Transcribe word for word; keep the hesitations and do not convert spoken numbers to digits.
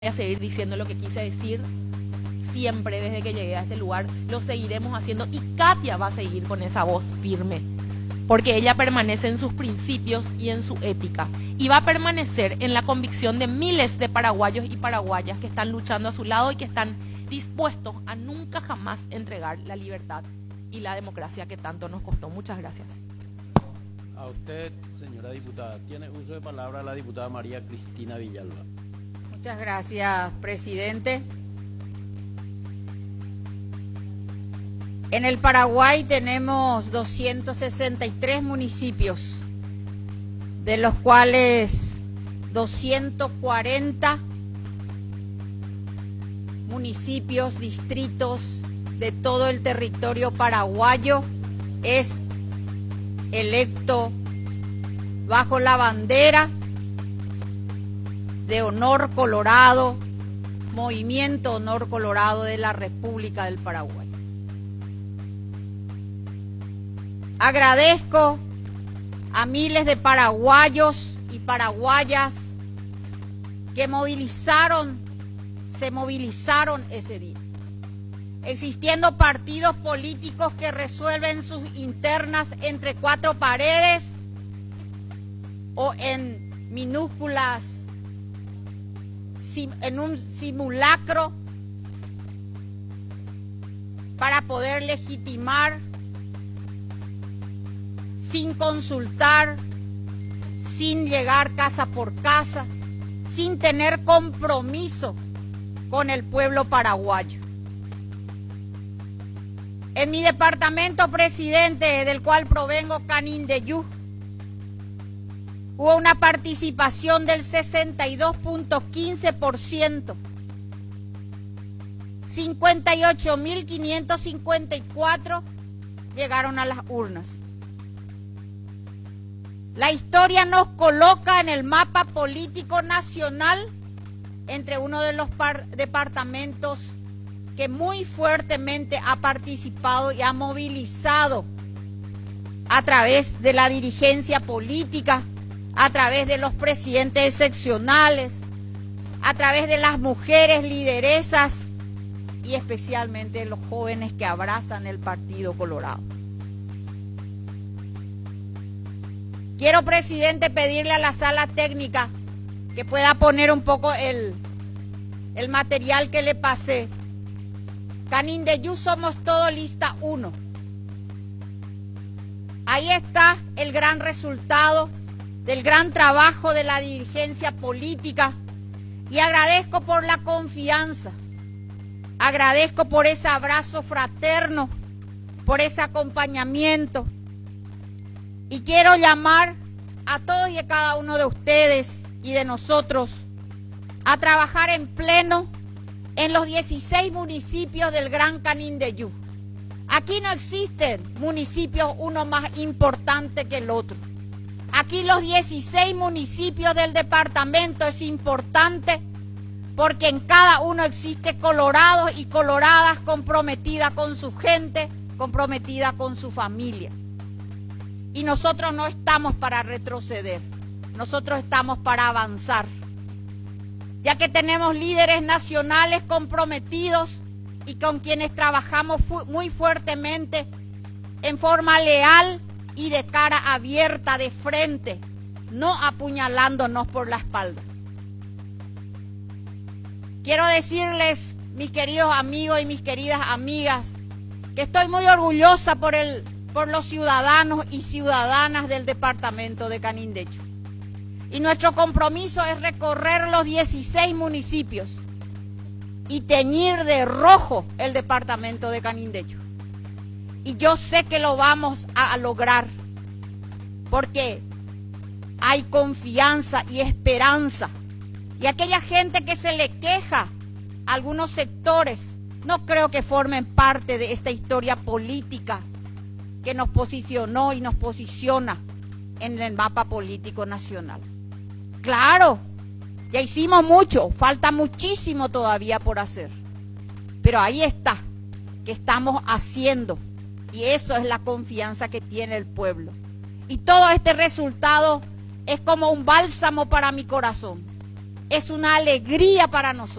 Voy a seguir diciendo lo que quise decir siempre desde que llegué a este lugar. Lo seguiremos haciendo y Katia va a seguir con esa voz firme, porque ella permanece en sus principios y en su ética, y va a permanecer en la convicción de miles de paraguayos y paraguayas que están luchando a su lado y que están dispuestos a nunca jamás entregar la libertad y la democracia que tanto nos costó. Muchas gracias. A usted, señora diputada. Tiene uso de palabra la diputada María Cristina Villalba. Muchas gracias, presidente. En el Paraguay tenemos doscientos sesenta y tres municipios, de los cuales doscientos cuarenta municipios, distritos de todo el territorio paraguayo es electo bajo la bandera de Honor Colorado, Movimiento Honor Colorado de la República del Paraguay. Agradezco a miles de paraguayos y paraguayas que movilizaron, se movilizaron ese día. Existiendo partidos políticos que resuelven sus internas entre cuatro paredes o en minúsculas, en un simulacro para poder legitimar sin consultar, sin llegar casa por casa, sin tener compromiso con el pueblo paraguayo. En mi departamento, presidente, del cual provengo, Canindeyú, hubo una participación del sesenta y dos punto quince por ciento. cincuenta y ocho mil quinientos cincuenta y cuatro llegaron a las urnas. La historia nos coloca en el mapa político nacional entre uno de los departamentos que muy fuertemente ha participado y ha movilizado a través de la dirigencia política, a través de los presidentes seccionales, a través de las mujeres lideresas y especialmente de los jóvenes que abrazan el Partido Colorado. Quiero, presidente, pedirle a la sala técnica que pueda poner un poco el, el material que le pasé. Canindeyú somos todo lista uno. Ahí está el gran resultado del gran trabajo de la dirigencia política y agradezco por la confianza, agradezco por ese abrazo fraterno, por ese acompañamiento. Y quiero llamar a todos y a cada uno de ustedes y de nosotros a trabajar en pleno en los dieciséis municipios del Gran Canindeyú. Aquí no existen municipios uno más importante que el otro. Aquí los dieciséis municipios del departamento es importante porque en cada uno existe colorados y coloradas comprometidas con su gente, comprometida con su familia. Y nosotros no estamos para retroceder, nosotros estamos para avanzar, ya que tenemos líderes nacionales comprometidos y con quienes trabajamos fu- muy fuertemente en forma leal y de cara abierta, de frente, no apuñalándonos por la espalda. Quiero decirles, mis queridos amigos y mis queridas amigas, que estoy muy orgullosa por el por los ciudadanos y ciudadanas del departamento de Canindeyú. Y nuestro compromiso es recorrer los dieciséis municipios y teñir de rojo el departamento de Canindeyú. Y yo sé que lo vamos a lograr porque hay confianza y esperanza. Y aquella gente que se le queja a algunos sectores, no creo que formen parte de esta historia política que nos posicionó y nos posiciona en el mapa político nacional. Claro, ya hicimos mucho, falta muchísimo todavía por hacer, pero ahí está, que estamos haciendo, y eso es la confianza que tiene el pueblo. Y todo este resultado es como un bálsamo para mi corazón, es una alegría para nosotros.